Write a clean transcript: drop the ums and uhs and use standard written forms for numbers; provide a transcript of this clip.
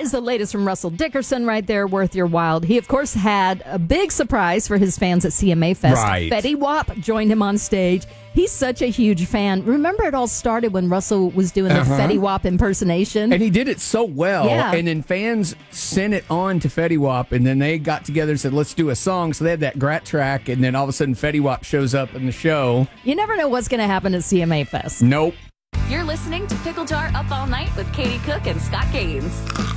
is the latest from Russell Dickerson right there, worth your while. He, of course, had a big surprise for his fans at CMA Fest. Right. Fetty Wap joined him on stage. He's such a huge fan. Remember, it all started when Russell was doing the Fetty Wap impersonation? And he did it so well. Yeah. And then fans sent it on to Fetty Wap, and then they got together and said, let's do a song. So they had that Grat track, and then all of a sudden Fetty Wap shows up in the show. You never know what's going to happen at CMA Fest. Nope. You're listening to Pickle Jar Up All Night with Katie Cook and Scott Gaines.